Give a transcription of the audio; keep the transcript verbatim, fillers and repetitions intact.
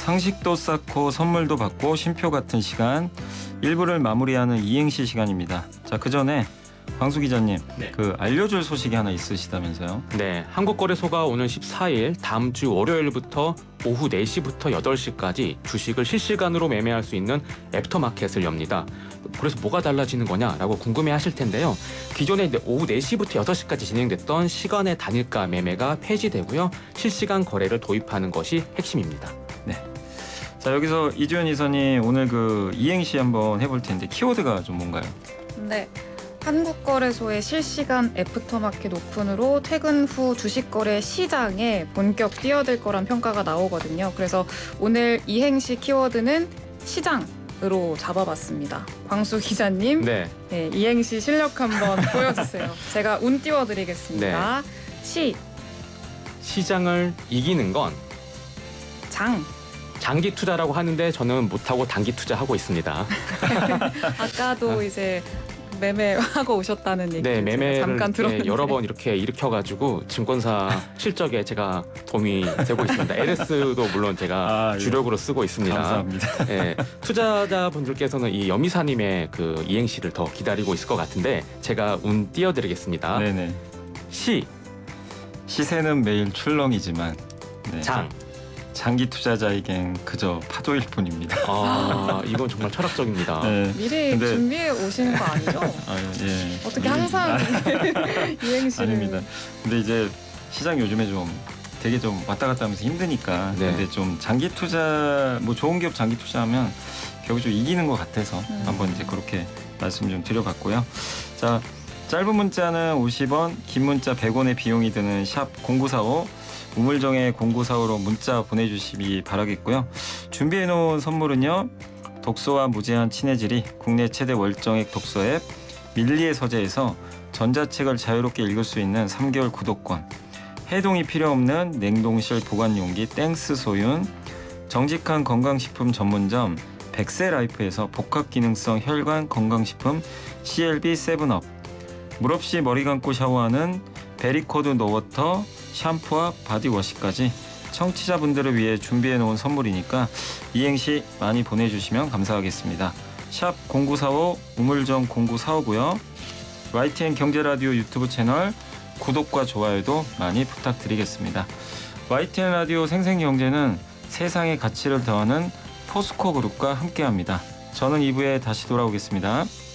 상식도 쌓고 선물도 받고 쉼표 같은 시간, 일 부를 마무리하는 이행시 시간입니다. 자, 그 전에 광수 기자님, 네. 그 알려줄 소식이 하나 있으시다면서요? 네, 한국거래소가 오는 십사 일 다음 주 월요일부터 오후 네 시부터 여덟 시까지 주식을 실시간으로 매매할 수 있는 애프터마켓을 엽니다. 그래서 뭐가 달라지는 거냐라고 궁금해하실 텐데요. 기존에 오후 네 시부터 여섯 시까지 진행됐던 시간의 단일가 매매가 폐지되고요. 실시간 거래를 도입하는 것이 핵심입니다. 네. 자, 여기서 이주연 이사님 오늘 그 이행시 한번 해볼 텐데 키워드가 좀 뭔가요? 네. 한국거래소의 실시간 애프터마켓 오픈으로 퇴근 후 주식거래 시장에 본격 뛰어들 거란 평가가 나오거든요. 그래서 오늘 이행시 키워드는 시장으로 잡아봤습니다. 광수 기자님, 네, 네, 이행시 실력 한번 보여주세요. 제가 운 띄워드리겠습니다. 시, 시장을 이기는 건 장. 장기 투자라고 하는데 저는 못하고 단기 투자하고 있습니다. 아까도 이제 매매하고 오셨다는 얘기 네, 매매를 잠깐 들었는데 예, 여러 번 이렇게 일으켜가지고 증권사 실적에 제가 도움이 되고 있습니다. 엘에스도 물론 제가 아, 예. 주력으로 쓰고 있습니다. 감사합니다. 예, 투자자분들께서는 이 염이사님의 그 이행시를 더 기다리고 있을 것 같은데 제가 운 띄워드리겠습니다. 네네. 시, 시세는 매일 출렁이지만 네. 장. 장기 투자자에겐 그저 파도일 뿐입니다. 아, 이건 정말 철학적입니다. 네. 미리 근데- 준비해 오시는 거 아니죠? 아유, 예. 어떻게 항상 이행시를 아닙니다. 근데 이제 시장 요즘에 좀 되게 좀 왔다 갔다 하면서 힘드니까 네. 근데 좀 장기 투자 뭐 좋은 기업 장기 투자하면 결국 좀 이기는 것 같아서 음. 한번 이제 그렇게 말씀 좀 드려봤고요. 자, 짧은 문자는 오십 원, 긴 문자 백 원의 비용이 드는 샵 공구사오, 우물정의 공구사오로 문자 보내주시기 바라겠고요. 준비해놓은 선물은요. 독서와 무제한 친해지리 국내 최대 월정액 독서 앱 밀리의 서재에서 전자책을 자유롭게 읽을 수 있는 삼 개월 구독권, 해동이 필요 없는 냉동실 보관용기 땡스 소윤, 정직한 건강식품 전문점 백세라이프에서 복합기능성 혈관 건강식품 씨엘비 세븐업, 물 없이 머리 감고 샤워하는 베리코드 노워터 샴푸와 바디워시까지 청취자분들을 위해 준비해놓은 선물이니까 이행시 많이 보내주시면 감사하겠습니다. 샵 공구사오 우물정 공구사오고요. 와이티엔 경제라디오 유튜브 채널 구독과 좋아요도 많이 부탁드리겠습니다. 와이티엔 라디오 생생경제는 세상의 가치를 더하는 포스코 그룹과 함께합니다. 저는 이 부에 다시 돌아오겠습니다.